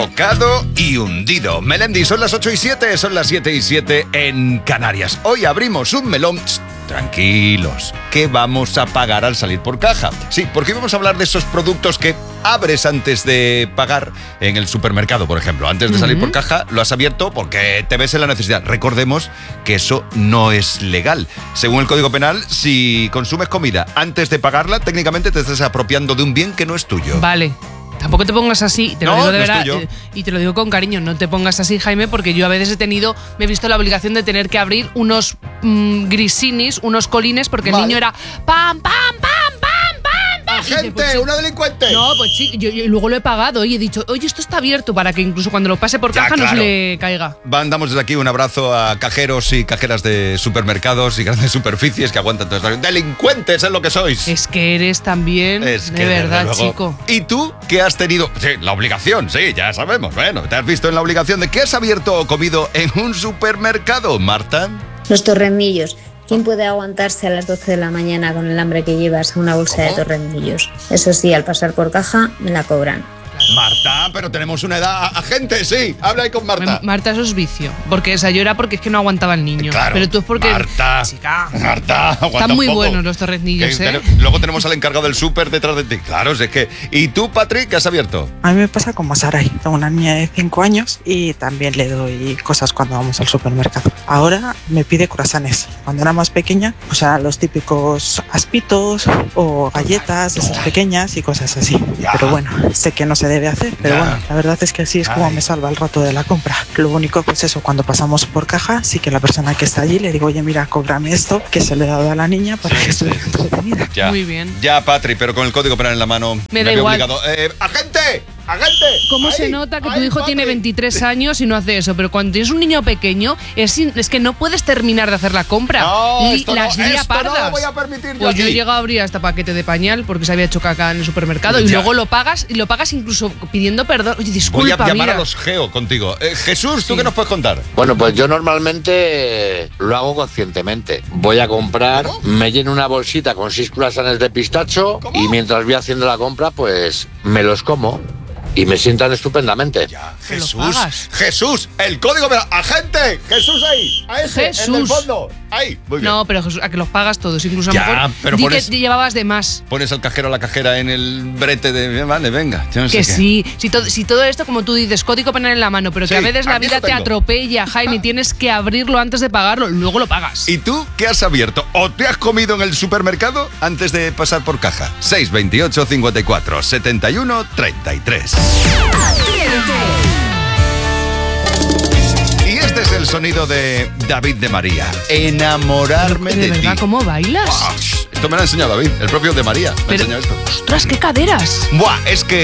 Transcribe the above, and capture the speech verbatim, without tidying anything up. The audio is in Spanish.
Tocado y hundido. Melendi, son las ocho y siete, son las siete y siete en Canarias. Hoy abrimos un melón. Shh, tranquilos, ¿qué vamos a pagar al salir por caja? Sí, porque vamos a hablar de esos productos que abres antes de pagar en el supermercado, por ejemplo. Antes de salir uh-huh. por caja, lo has abierto porque te ves en la necesidad. Recordemos que eso no es legal. Según el Código Penal, si consumes comida antes de pagarla, técnicamente te estás apropiando de un bien que no es tuyo. Vale. Tampoco te pongas así, te lo no, digo de no verdad, eh, y te lo digo con cariño, no te pongas así, Jaime, porque yo a veces he tenido, me he visto la obligación de tener que abrir unos mmm, grisinis, unos colines, porque vale. el niño era pam, pam, pam, pam, pam, pam. ¡Agente, pues, una delincuente! No, pues sí, yo, yo luego lo he pagado y he dicho, oye, esto está abierto para que incluso cuando lo pase por ya, caja claro. no se le caiga. Mandamos desde aquí un abrazo a cajeros y cajeras de supermercados y grandes superficies que aguantan todo esto. ¡Delincuentes es lo que sois! Es que eres también, es que de verdad, luego, chico. ¿Y tú qué has tenido? Sí, la obligación, sí, ya sabemos. Bueno, ¿te has visto en la obligación de qué has abierto o comido en un supermercado, Marta? Los torrenillos. ¿Quién puede aguantarse a las doce de la mañana con el hambre que llevas a una bolsa ¿Cómo? de torrenillos? Eso sí, al pasar por caja me la cobran. Marta, pero tenemos una edad. Agente, sí, habla ahí con Marta. Marta, eso es vicio. Porque esa yo era porque es que no aguantaba el niño. Claro, pero tú es porque. Marta, chica, Marta, aguanta están muy un poco. buenos los torrenillos, que, ¿eh? Luego tenemos al encargado del súper detrás de ti. Claro, es que. ¿Y tú, Patrick, qué has abierto? A mí me pasa como Saray. Tengo una niña de cinco años y también le doy cosas cuando vamos al supermercado. Ahora me pide croissants. Cuando era más pequeña, o sea, los típicos aspitos o galletas, esas pequeñas y cosas así. Ya. Pero bueno, sé que no se debe hacer, pero ya. bueno. La verdad es que así es como Ay. me salva el rato de la compra. Lo único, pues eso, cuando pasamos por caja, sí que la persona que está allí le digo, oye, mira, cóbrame esto, que se le he dado a la niña para que esté entretenida. Ya. Muy bien. Ya, Patri, pero con el Código Penal en la mano. Me, me da igual. Obligado. Eh, ¡Agente! ¡Agente! ¿Cómo ahí, se nota que tu ahí, hijo Patri. tiene veintitrés años y no hace eso? Pero cuando tienes un niño pequeño, es, es que no puedes terminar de hacer la compra. No, Li, esto las no, lía esto pardas. no lo voy a permitir yo Pues yo aquí. he llegado a abrir hasta paquete de pañal porque se había hecho caca en el supermercado y ya. luego lo pagas y lo pagas incluso pidiendo perdón. Oye, disculpa, Voy a llamar mira. a los geo contigo. Eh, Jesús, ¿tú sí. qué nos puedes contar? Bueno, pues yo normalmente lo hago conscientemente. Voy a comprar, ¿Cómo? me lleno una bolsita con seis croissants de pistacho ¿Cómo? y mientras voy haciendo la compra, pues me los como. Y me sientan estupendamente. Ya, Jesús, Jesús, el código de la agente, Jesús ahí, a ese, Jesús. en el fondo, ahí, muy bien. No, pero Jesús, a que los pagas todos, incluso a lo Ya, mejor pero di pones- que llevabas de más. Pones al cajero a la cajera en el brete de, vale, venga, yo no sé Que qué. sí, si todo, si todo esto, como tú dices, código penal en la mano, pero que Sí, a veces la aquí vida lo te tengo. atropella, Jaime, y tienes que abrirlo antes de pagarlo, luego lo pagas. ¿Y tú qué has abierto o te has comido en el supermercado antes de pasar por caja? seis veintiocho, cincuenta y cuatro, setenta y uno, treinta y tres. Y este es el sonido de David de María. Enamorarme ¿De de, verdad ti. cómo bailas? Buah, esto me lo ha enseñado David, el propio de María. Me ha Pero, enseñado esto. ostras, qué caderas. Buah, es que